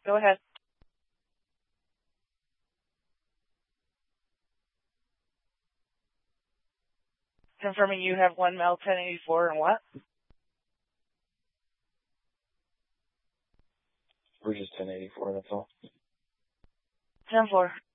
Go ahead. Confirming you have 1 Mel 1084 and what? We're just 1084, that's all. 10-4.